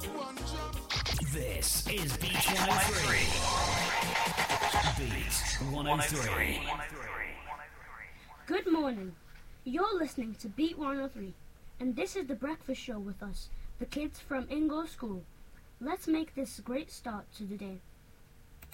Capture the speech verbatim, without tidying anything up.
This is Beat one oh three. Beat one oh three. Good morning. You're listening to Beat one oh three, and this is the breakfast show with us, the kids from Ingo School. Let's make this a great start to the day.